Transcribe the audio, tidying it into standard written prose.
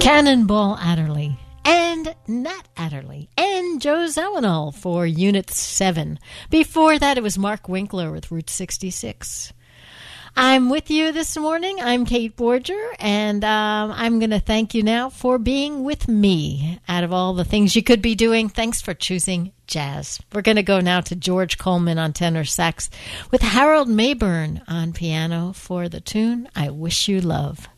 Cannonball Adderley and Nat Adderley and Joe Zawinul for Unit 7. Before that, it was Mark Winkler with Route 66. I'm with you this morning. I'm Kate Borger, and I'm going to thank you now for being with me. Out of all the things you could be doing, thanks for choosing jazz. We're going to go now to George Coleman on tenor sax with Harold Mayburn on piano for the tune I Wish You Love.